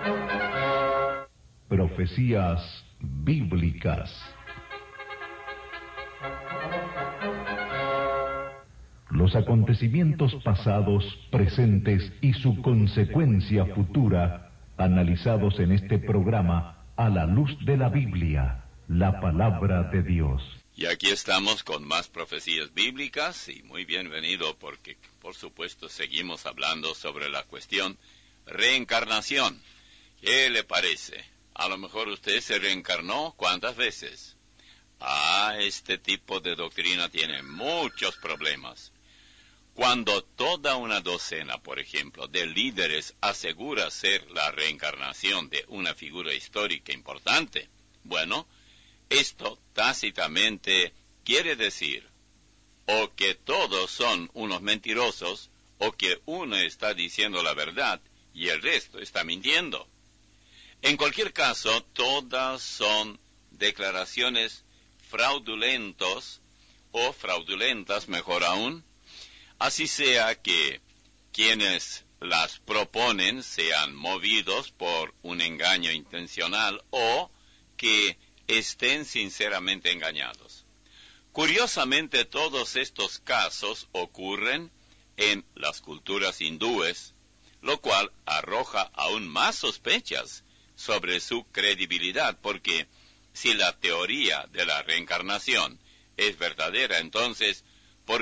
Profecías bíblicas. Los acontecimientos pasados, presentes y su consecuencia futura, analizados en este programa a la luz de la Biblia, la palabra de Dios. Y aquí estamos con más profecías bíblicas, y muy bienvenido porque, por supuesto, seguimos hablando sobre la cuestión reencarnación. ¿Qué le parece? A lo mejor usted se reencarnó, ¿cuántas veces? Este tipo de doctrina tiene muchos problemas. Cuando toda una docena, por ejemplo, de líderes asegura ser la reencarnación de una figura histórica importante, bueno, esto tácitamente quiere decir o que todos son unos mentirosos, o que uno está diciendo la verdad y el resto está mintiendo. En cualquier caso, todas son declaraciones fraudulentas, o fraudulentas, mejor aún, así sea que quienes las proponen sean movidos por un engaño intencional o que estén sinceramente engañados. Curiosamente, todos estos casos ocurren en las culturas hindúes, lo cual arroja aún más sospechas sobre su credibilidad, porque si la teoría de la reencarnación es verdadera, entonces